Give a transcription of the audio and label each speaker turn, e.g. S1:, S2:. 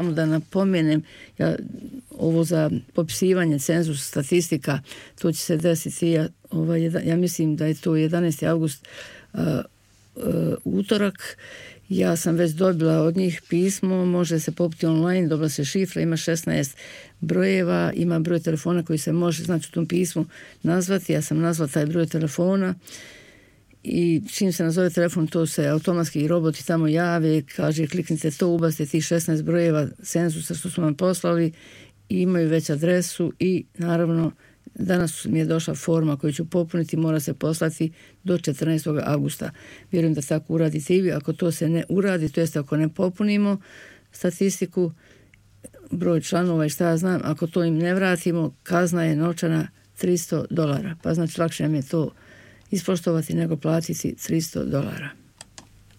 S1: Da napomenem, ovo za popisivanje cenzus statistika, to će se desiti, ja mislim da je to 11. avgust, utorak. Ja sam već dobila od njih pismo, može se popiti online, dobila se šifra, ima 16 brojeva, ima broj telefona koji se može, znači u tom pismu nazvati. Ja sam nazvala taj broj telefona i čim se nazove telefon, to se automatski roboti tamo jave, kaže kliknite to, ubacite tih 16 brojeva cenzusa što su vam poslali i imaju već adresu i naravno danas mi je došla forma koju ću popuniti, mora se poslati do 14. avgusta. Vjerujem da tako uradite i vi. Ako to se ne uradi, to jest ako ne popunimo statistiku, broj članova i šta ja znam, ako to im ne vratimo, kazna je novčana $300. Pa znači lakše nam je to ispoštovati nego platiti $300.